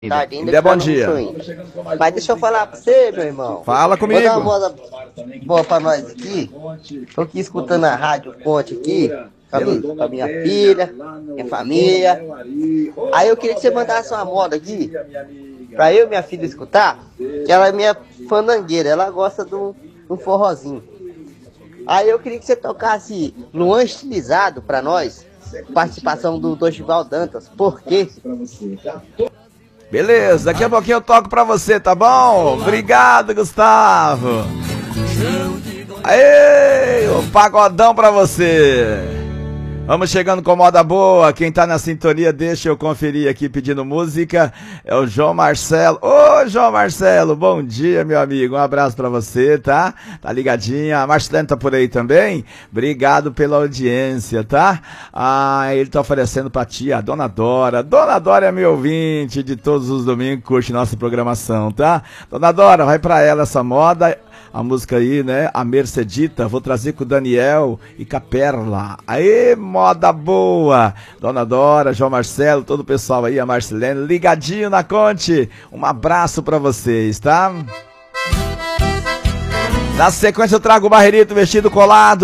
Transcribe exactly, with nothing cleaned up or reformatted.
Tarde ainda. Ainda é bom dia. Mas deixa eu falar pra você, meu irmão. Fala comigo. Vou dar uma moda boa pra nós aqui. Tô aqui escutando a Rádio Ponte aqui, com a minha, com a minha filha, minha família. Aí eu queria que você mandasse uma moda aqui, pra eu e minha filha escutar, que ela é minha fandangueira, ela gosta de um, de um forrozinho. Aí eu queria que você tocasse Luan Estilizado pra nós, participação do Dorival Dantas. Por quê? Beleza, daqui a pouquinho eu toco pra você, tá bom? Obrigado, Gustavo. Aê, o pagodão pra você. Vamos chegando com moda boa. Quem tá na sintonia, deixa eu conferir aqui pedindo música. É o João Marcelo. Ô, João Marcelo, bom dia, meu amigo. Um abraço pra você, tá? Tá ligadinha. A Marcelene tá por aí também. Obrigado pela audiência, tá? Ah, ele tá oferecendo pra tia, a Dona Dora. Dona Dora é meu ouvinte de todos os domingos, curte nossa programação, tá? Dona Dora, vai pra ela essa moda. A música aí, né? A Mercedita, vou trazer com o Daniel e com a Perla. Aê, moda boa! Dona Dora, João Marcelo, todo o pessoal aí, a Marcelene, ligadinho na Conte. Um abraço pra vocês, tá? Na sequência eu trago o Barreirito vestido colado.